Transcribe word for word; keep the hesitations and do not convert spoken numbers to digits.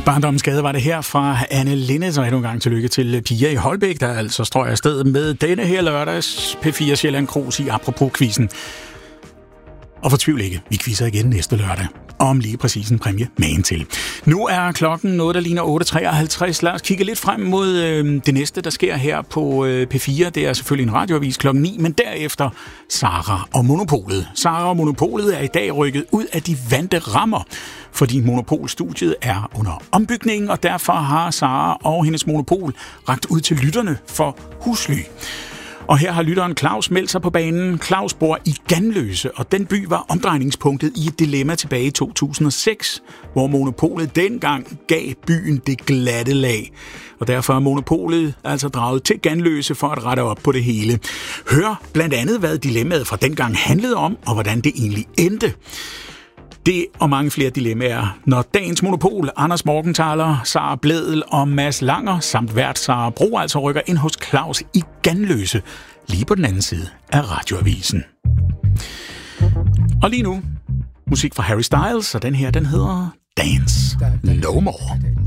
Barndommens Gade var det her fra Anne Linnet, og endnu en gang tillykke til Pia i Holbæk, der altså strøg afsted med denne her lørdags P fire Sjælland Krus i Apropos-quizzen. Og fortvivl ikke, vi quizzer igen næste lørdag om lige præcis en præmie magen til. Nu er klokken noget, der ligner otte treoghalvtreds. Lad os kigge lidt frem mod øh, det næste, der sker her på øh, P fire. Det er selvfølgelig en radioavis klokken ni, men derefter Sara og Monopolet. Sara og Monopolet er i dag rykket ud af de vante rammer, fordi Monopolstudiet er under ombygning, og derfor har Sara og hendes Monopol rakt ud til lytterne for husly. Og her har lytteren Claus meldt sig på banen. Claus bor i Ganløse, og den by var omdrejningspunktet i et dilemma tilbage i to tusind og seks, hvor Monopolet dengang gav byen det glatte lag. Og derfor er Monopolet altså draget til Ganløse for at rette op på det hele. Hør blandt andet, hvad dilemmaet fra dengang handlede om, og hvordan det egentlig endte. Det og mange flere dilemmaer, når dagens Monopol, Anders Morgenthaler, Sara Blædel og Mads Langer, samt vært Sara Bro, altså rykker ind hos Claus i Ganløse, lige på den anden side af radioavisen. Og lige nu, musik fra Harry Styles, og den her, den hedder Dance No More.